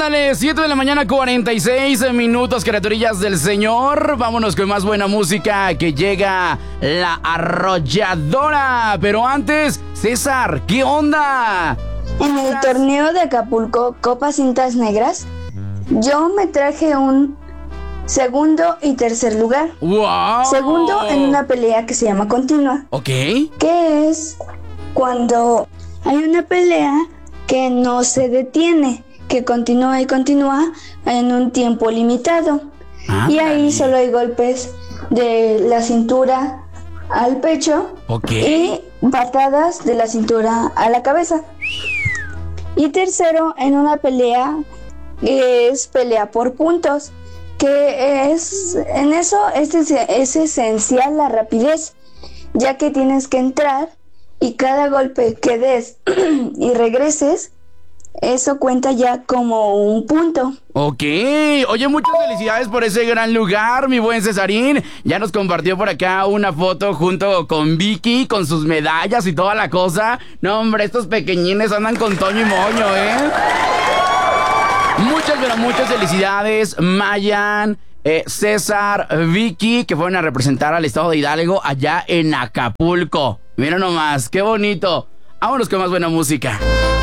Ándale, 7 de la mañana, 46 minutos, criaturillas del Señor. Vámonos con más buena música, que llega la arrolladora. Pero antes, César, ¿qué onda? En el torneo de Acapulco, Copa Cintas Negras, yo me traje un segundo y tercer lugar. ¡Wow! Segundo en una pelea que se llama continua. Ok. Que es cuando hay una pelea que no se detiene, que continúa y continúa en un tiempo limitado. Y ahí solo hay golpes de la cintura al pecho y patadas de la cintura a la cabeza. Y tercero, en una pelea que es pelea por puntos, que en eso es esencial la rapidez, ya que tienes que entrar y cada golpe que des y regreses, eso cuenta ya como un punto. Ok, oye, muchas felicidades por ese gran lugar, mi buen Cesarín. Ya nos compartió por acá una foto junto con Vicky, con sus medallas y toda la cosa. No, hombre, estos pequeñines andan con Toño y Moño, Muchas, pero muchas felicidades, Mayan, César, Vicky, que fueron a representar al estado de Hidalgo allá en Acapulco. Mira nomás, qué bonito. Vámonos con más buena música.